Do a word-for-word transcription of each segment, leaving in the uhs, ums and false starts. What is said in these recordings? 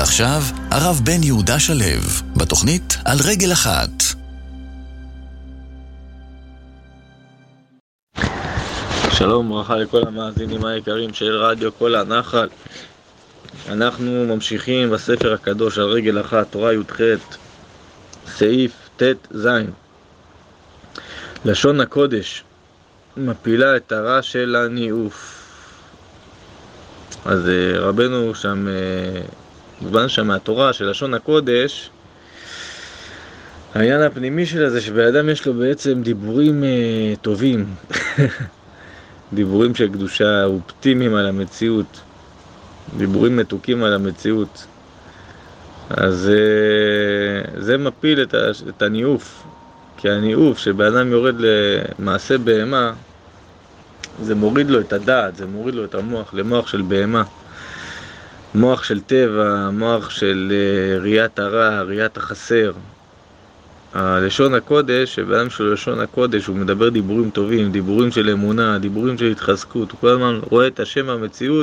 ועכשיו, הרב בן יהודה שלו, בתוכנית על רגל אחת. שלום וברכה לכל המאזינים היקרים של רדיו כל הנחל. אנחנו ממשיכים בספר הקדוש על רגל אחת, תורה י"ח, סעיף ט' ז'. לשון הקודש מפילה את הרע של הניאוף. אז רבנו שם, מובן שם מהתורה של לשון הקודש, העניין הפנימי שלה זה שבאדם יש לו בעצם דיבורים טובים, דיבורים של קדושה, אופטימיים על המציאות, דיבורים מתוקים על המציאות. אז זה מפיל את, את הניאוף, כי הניאוף שבאדם יורד למעשה בהמה, זה מוריד לו את הדעת, זה מוריד לו את המוח, למוח של בהמה, מוח של טבע, מוח של ראיית הרע, ראיית החסר. הלשון הקודש, שבאדם של לשון הקודש הוא מדבר דיבורים טובים, דיבורים של אמונה, דיבורים של התחזקות, הוא כל הזמן רואה את השם המציאות,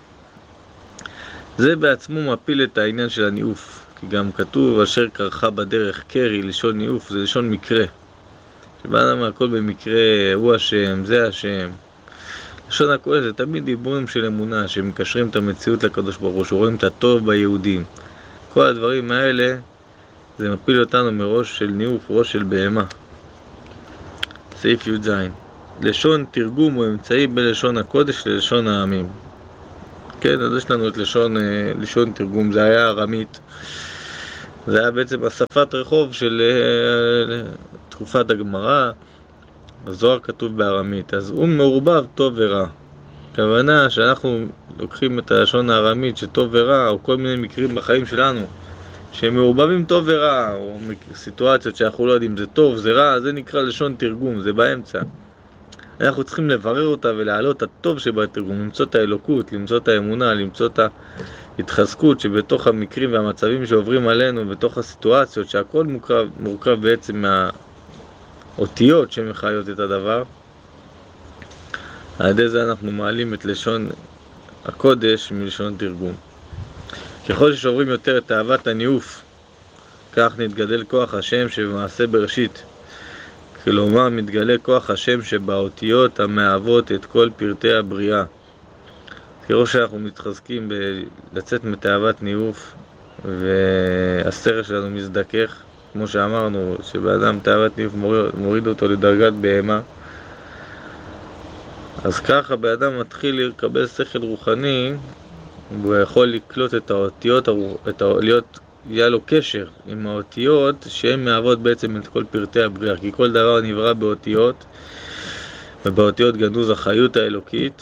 זה בעצמו מפיל את העניין של הניאוף. כי גם כתוב אשר קרחה בדרך קרי, לשון ניאוף, זה לשון מקרה, שבאדם הכל במקרה, הוא השם, זה השם. לשון הקודש זה תמיד דיבורים של אמונה, שמקשרים את המציאות לקדוש ברוך הוא, שרואים את הטוב ביהודים. כל הדברים האלה זה מפיל אותנו מראש של ניאוף, ראש של בהמה. סעיף י"ז. לשון תרגום הוא אמצעי בלשון הקודש ללשון העמים. כן, אז יש לנו את לשון, לשון תרגום, זה היה ארמית. זה היה בעצם השפת רחוב של תקופת הגמרא. הזוהר כתוב בארמית, אז הוא מעורבב טוב ורע. הכוונה שאנחנו לוקחים את הלשון הארמית שטוב ורע, או כל מיני מקרים בחיים שלנו שהם מעורבבים טוב ורע, או סיטואציות שאנחנו לא יודעים זה טוב, זה רע, זה נקרא לשון תרגום, זה באמצע. אנחנו צריכים לברר אותה ולהעלות את הטוב שבתרגום, למצוא את האלוקות, למצוא את האמונה, למצוא את ההתחזקות שבתוך המקרים והמצבים שעוברים עלינו, בתוך הסיטואציות, שהכל מורכב, מורכב בעצם מהאותיות שמחיות את הדבר. על ידי זה אנחנו מעלים את לשון הקודש מלשון תרגום. ככל ששוברים יותר את אהבת הניאוף, כך נתגדל כוח השם שבמעשה בראשית. כלומר, מתגלה כוח השם שבאותיות המאהבות את כל פרטי הבריאה. ככל שאנחנו מתחזקים לצאת מתאהבת ניאוף, והסרש שלנו מזדכך, כמו שאמרנו, שבאדם תאהבת ניאוף מוריד, מוריד אותו לדרגת בהמה, אז ככה באדם מתחיל לקבל שכל רוחני, והוא יכול לקלוט את האותיות, את האותיות, יהיה לו קשר עם האותיות שהן מהוות בעצם את כל פרטי הבריאה, כי כל דבר נברא באותיות, ובאותיות גנוז החיות האלוקית,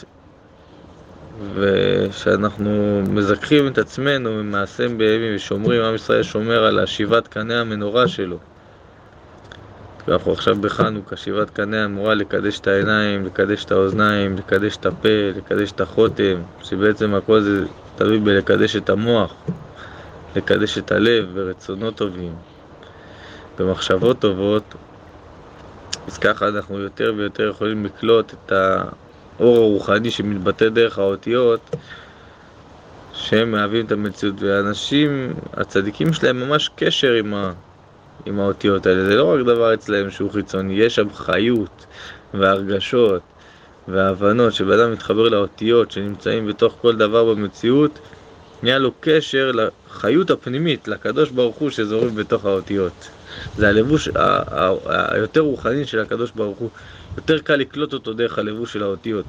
ושאנחנו מזכחים את עצמנו ממעשיהם בימים ושומרים, עם ישראל שומר על השיבת קנה המנורה שלו. אנחנו עכשיו בחנוכה, שיבת קנה המנורה, לקדש את העיניים, לקדש את האוזניים, לקדש את הפה, לקדש את החותם, שבעצם הכל זה תלוי בלקדש את המוח, לקדש את הלב ברצונות טובים, במחשבות טובות. אז ככה אנחנו יותר ויותר יכולים לקלוט את האור הרוחני שמתבטא דרך האותיות, שהם מהווים את המציאות. והאנשים, הצדיקים שלהם ממש קשר עם, ה, עם האותיות האלה. זה לא רק דבר אצלהם שהוא חיצוני, יש שם חיות והרגשות והבנות שבאדם מתחבר לאותיות שנמצאים בתוך כל דבר במציאות, נהיה לו קשר לחיות הפנימית, לקדוש ברוך הוא שזורם בתוך האותיות. זה הלבוש היותר רוחני של הקדוש ברוך הוא. יותר קל לקלוט אותו דרך הלבוש של האותיות.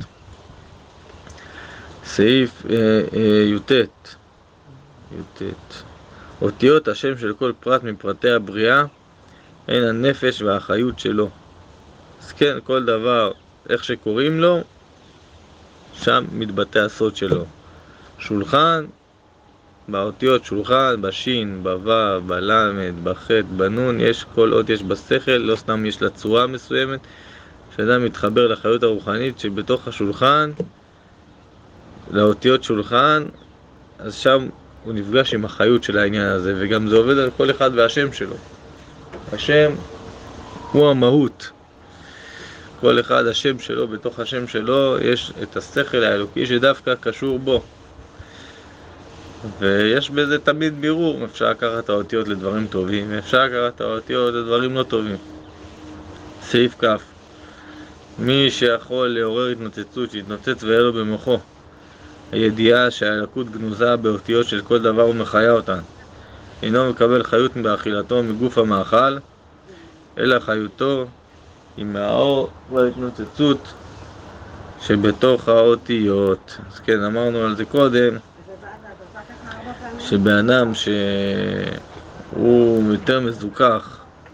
סעיף י"ט. י"ט. אותיות השם של כל פרט מפרטי הבריאה הן הנפש והחיות שלו. אז כן, כל דבר, איך שקוראים לו, שם מתבטא הסוד שלו. שולחן, באותיות שולחן, בשין, בוו, בלמד, בחט, בנון, יש כל אות יש בשכל, לא סתם יש לה צורה מסוימת, שאדם מתחבר לחיות הרוחנית שבתוך השולחן, לאותיות שולחן, אז שם הוא נפגש עם החיות של העניין הזה, וגם זה עובד על כל אחד והשם שלו. השם הוא המהות. כל אחד השם שלו, בתוך השם שלו יש את השכל האלוקי שדווקא קשור בו. ויש בזה תמיד בירור, אפשר לקחת את האותיות לדברים טובים, ואפשר לקחת את האותיות לדברים לא טובים. סעיף כף. מי שיכול לעורר התנוצצות, שיתנוצץ ויהיה לו במוחו הידיעה שהאלוקות גנוזה באותיות של כל דבר ומחיה אותן. אינו מקבל חיות באכילתו מגוף המאכל, אלא חיותו היא מהאור וההתנוצצות שבתוך האותיות. אז כן, אמרנו על זה קודם, שבאדם שהוא יותר מזוכח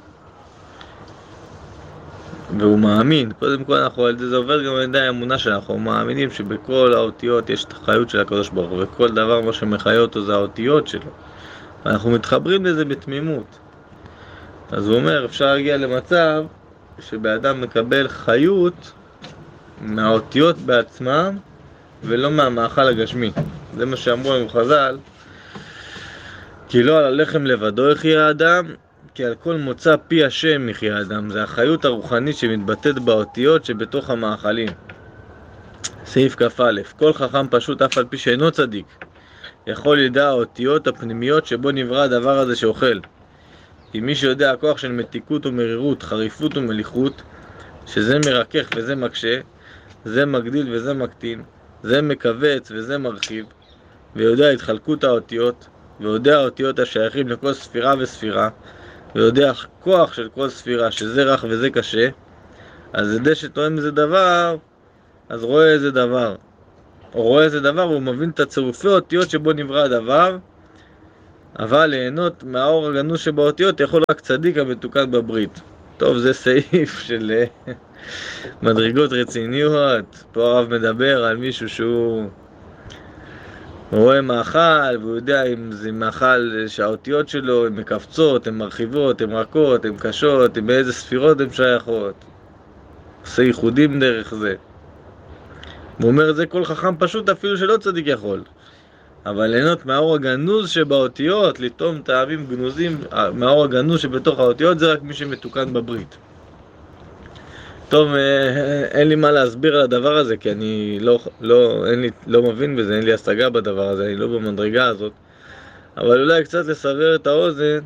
והוא מאמין, קודם כל אנחנו על זה, זה עובר גם על ידי האמונה שלנו, אנחנו מאמינים שבכל האותיות יש את החיות של הקדוש ברוך הוא, וכל דבר מה שמחיה אותו זה האותיות שלו, ואנחנו מתחברים לזה בתמימות. אז הוא אומר, אפשר להגיע למצב שבאדם מקבל חיות מהאותיות בעצמם ולא מהמאכל הגשמי. זה מה שאמרו לנו חז"ל, כי לא על הלחם לבדו יחיה האדם, כי על כל מוצא פי השם יחיה האדם. זה החיות הרוחנית שמתבטאת באותיות שבתוך המאכלים. סעיף כ"א. כל חכם פשוט אף על פי שאינו צדיק יכול לדע האותיות הפנימיות שבו נברא הדבר הזה שאוכל. כי מי שיודע הכוח של מתיקות ומרירות, חריפות ומליחות, שזה מרכך וזה מקשה, זה מגדיל וזה מקטין, זה מקבץ וזה מרחיב, ויודע התחלקות האותיות, ויודע האותיות השייכים לכל ספירה וספירה, ויודע כוח של כל ספירה, שזה רך וזה קשה, אז ידע שתואם איזה דבר, אז רואה איזה דבר. הוא רואה איזה דבר, הוא מבין את הצירופי האותיות שבו נברא הדבר, אבל ליהנות מהאור הגנוז שבאותיות יכול רק צדיק המתוקן בברית. טוב, זה סעיף של מדרגות רציניות. פה הרב מדבר על מישהו שהוא רואה מאכל, והוא יודע אם זה מאכל שהאותיות שלו הן מקפצות, הן מרחיבות, הן רכות, הן קשות, הן באיזה ספירות הן שייכות. עושה ייחודים דרך זה. הוא אומר את זה כל חכם פשוט אפילו שלא צדיק יכול. אבל ליהנות מהאור הגנוז שבאותיות, לטעום טעמים גנוזים מהאור הגנוז שבתוך האותיות, זה רק מי שמתוקן בברית. טוב, אין לי מה להסביר על הדבר הזה, כי אני לא, לא, אין לי, לא מבין בזה, אין לי השגה בדבר הזה, אני לא במדרגה הזאת. אבל אולי קצת לסבר את האוזן,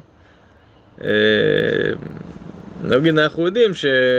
נגיד אנחנו יודעים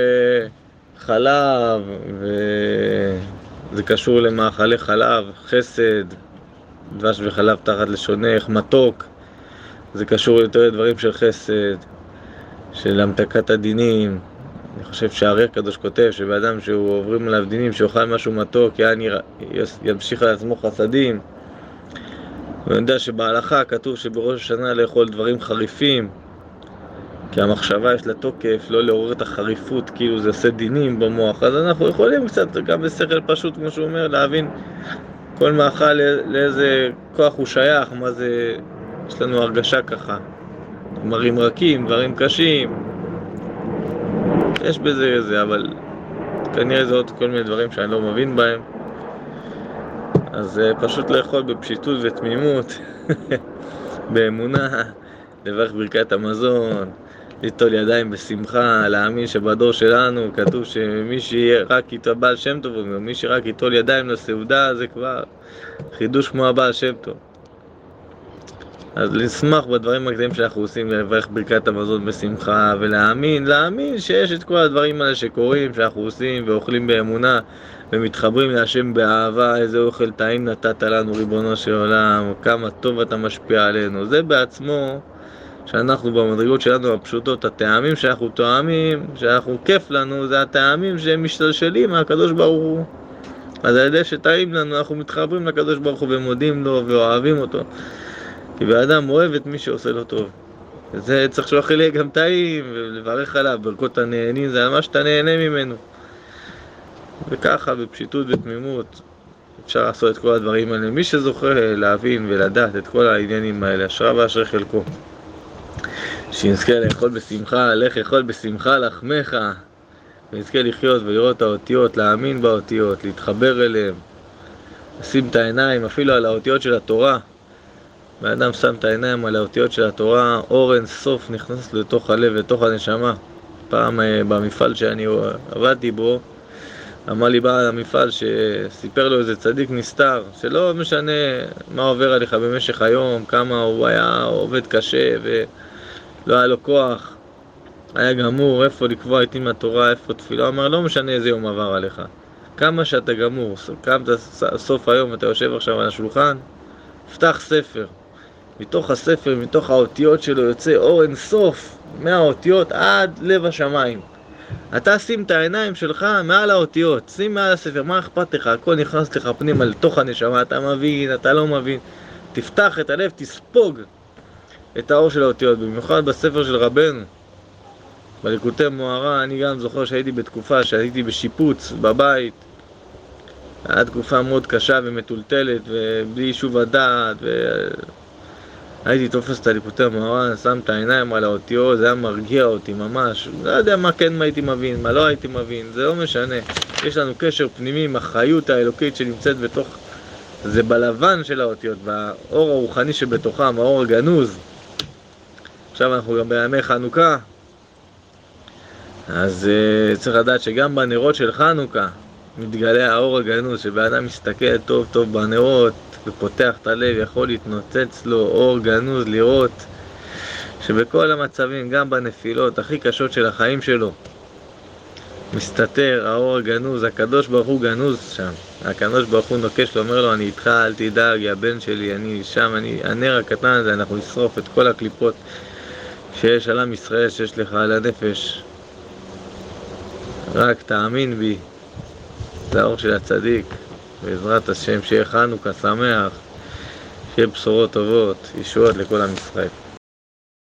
שחלב, וזה קשור למאכלי חלב, חסד, דבש וחלב תחת לשונך, מתוק, זה קשור יותר לדברים של חסד, של המתקת הדינים. אני חושב שהרי הקדוש כותב שבאדם שהוא עוברים עליו דינים, שאוכל משהו מתוק, יעני ימשיך לעצמו חסדים. ואני יודע שבהלכה כתוב שבראש השנה לאכול דברים חריפים, כי המחשבה יש לה תוקף, לא לעורר את החריפות, כאילו זה עושה דינים במוח. אז אנחנו יכולים קצת, גם בשכל פשוט, כמו שהוא אומר, להבין כל מאכל לאיזה כוח הוא שייך, מה זה, יש לנו הרגשה ככה. דברים רכים, דברים קשים, יש בזה איזה, אבל כנראה זה עוד כל מיני דברים שאני לא מבין בהם. אז פשוט לאכול בפשיטות ותמימות, באמונה, לברך ברכת המזון, ליטול ידיים בשמחה, להאמין שבדור שלנו כתוב שמי שרק איתו הבעל שם טוב, ומי שרק איתול ידיים לסעודה, זה כבר חידוש כמו הבעל שם טוב. אז לשמח בדברים הקטנים שאנחנו עושים, לברך ברכת המזון בשמחה, ולהאמין, להאמין שיש את כל הדברים האלה שקורים, שאנחנו עושים ואוכלים באמונה, ומתחברים להשם באהבה. איזה אוכל טעים נתת לנו ריבונו של עולם, כמה טוב אתה משפיע עלינו. זה בעצמו שאנחנו במדרגות שלנו הפשוטות, הטעמים שאנחנו טועמים, שאנחנו כיף לנו, זה הטעמים שהם משתלשלים מהקדוש ברוך הוא. אז על ידי שטעים לנו, אנחנו מתחברים לקדוש ברוך הוא ומודים לו ואוהבים אותו. כי באדם אוהב את מי שעושה לו טוב. זה צריך שאוכל יהיה גם טעים ולברך עליו, ברכות הנהנים, זה על מה שאתה נהנה ממנו. וככה בפשיטות ותמימות אפשר לעשות את כל הדברים האלה. מי שזוכה להבין ולדעת את כל העניינים האלה, אשריו ואשרי חלקו. שנזכה לאכול בשמחה, לך אכול בשמחה לחמך, ונזכה לחיות ולראות את האותיות, להאמין באותיות, להתחבר אליהם, לשים את העיניים אפילו על האותיות של התורה. האדם שם את העיניים על האותיות של התורה, אור אין סוף נכנס לתוך הלב, לתוך הנשמה. פעם במפעל שאני עבדתי בו, אמר לי בעל המפעל שסיפר לו איזה צדיק נסתר, שלא משנה מה עובר עליך במשך היום, כמה הוא היה עובד קשה ולא היה לו כוח, היה גמור, איפה לקבוע איתי מהתורה, איפה תפילה, אמר לא משנה איזה יום עבר עליך, כמה שאתה גמור, קמת סוף היום ואתה יושב עכשיו על השולחן, פתח ספר, מתוך הספר, מתוך האותיות שלו יוצא אור אין סוף, מהאותיות עד לב השמיים. אתה שים את העיניים שלך מעל האותיות, שים מעל הספר, מה אכפת לך? הכל נכנס לך פנימה לתוך הנשמה, אתה מבין, אתה לא מבין. תפתח את הלב, תספוג את האור של האותיות, במיוחד בספר של רבנו, בליקוטי מוהר"ן. אני גם זוכר שהייתי בתקופה שהייתי בשיפוץ בבית, הייתה תקופה מאוד קשה ומטולטלת ובלי יישוב הדעת, והייתי תופס את הליקוטי מוהר"ן, שם את העיניים על האותיות, זה היה מרגיע אותי ממש. לא יודע מה כן מה הייתי מבין, מה לא הייתי מבין, זה לא משנה. יש לנו קשר פנימי עם החיות האלוקית שנמצאת בתוך, זה בלבן של האותיות, באור הרוחני שבתוכם, האור הגנוז. עכשיו אנחנו גם בימי חנוכה, אז uh, צריך לדעת שגם בנרות של חנוכה מתגלה האור הגנוז, שבאדם מסתכל טוב טוב בנרות ופותח את הלב, יכול להתנוצץ לו אור גנוז, לראות שבכל המצבים, גם בנפילות הכי קשות של החיים שלו, מסתתר האור הגנוז. הקדוש ברוך הוא גנוז שם, הקדוש ברוך הוא נוקש לו, אומר לו אני איתך, אל תדאג, יא בן שלי, אני שם, אני, הנר הקטן הזה, אנחנו נשרוף את כל הקליפות שיש על עם ישראל, שיש לך על הנפש, רק תאמין בי. זה האור של הצדיק, בעזרת השם, שיהיה חנוכה שמח, שיהיה בשורות טובות, ישועות לכל עם ישראל.